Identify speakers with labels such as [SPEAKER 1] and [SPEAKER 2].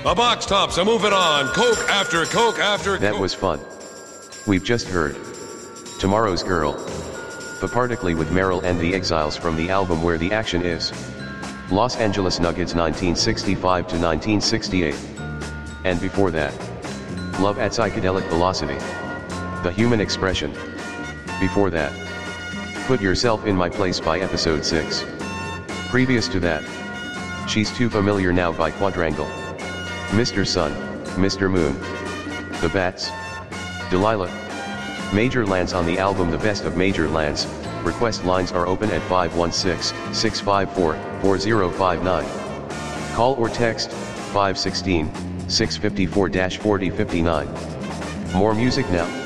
[SPEAKER 1] A box tops, a moving on. Coke after Coke after
[SPEAKER 2] That
[SPEAKER 1] Coke.
[SPEAKER 2] was fun. We've just heard Tomorrow's Girl, Papartically with Meryl and the Exiles from the album Where the Action Is, Los Angeles Nuggets 1965 to 1968. And before that, Love at Psychedelic Velocity, The Human Expression. Before that, Put Yourself in My Place by Episode 6. Previous to that, She's Too Familiar Now by Quadrangle. Mr. Sun, Mr. Moon, The Bats, Delilah, Major Lance on the album The Best of Major Lance. Request lines are open at 516-654-4059. Call or text 516-654-4059. More music now.